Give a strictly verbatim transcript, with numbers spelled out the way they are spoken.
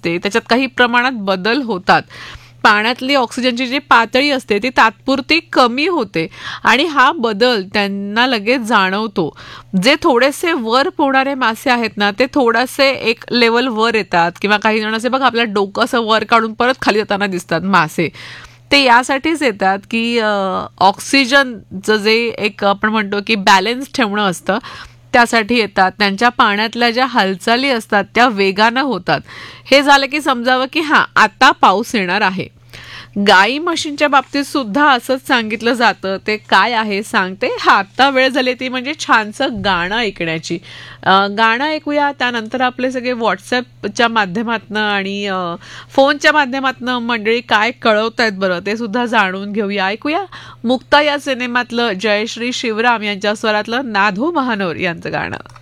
असते त्याच्यात काही प्रमाणात बदल होतात. पाण्यातली ऑक्सिजनची जी पातळी असते ती तात्पुरती कमी होते आणि हा बदल त्यांना लगेच जाणवतो. जे थोडेसे वर पोहणारे मासे आहेत ना ते थोडेसे एक लेवल वर येतात किंवा काही जण असे बघ आपल्या डोकं असं वर काढून परत खाली जाताना दिसतात मासे. ते यासाठीच येतात की ऑक्सिजनचं जे एक आपण म्हणतो की बॅलन्स ठेवणं असतं त्यासाठी येतात. त्यांच्या पाण्यातल्या ज्या हालचाली असतात त्या वेगानं होतात. हे झालं की समजावं की हां आता पाऊस येणार आहे. गाई म्हशींच्या बाबतीत सुद्धा असंच सांगितलं जातं. ते काय आहे सांगते. हा आत्ता वेळ झाली ती म्हणजे छानसं गाणं ऐकण्याची. गाणं ऐकूया, त्यानंतर आपले सगळे व्हॉट्सॲपच्या माध्यमातनं आणि फोनच्या माध्यमातनं मंडळी काय कळवत आहेत बरं ते सुद्धा जाणून घेऊया. ऐकूया मुक्ता या सिनेमातलं जयश्री शिवराम यांच्या स्वरातलं नाधो महानोर यांचं गाणं.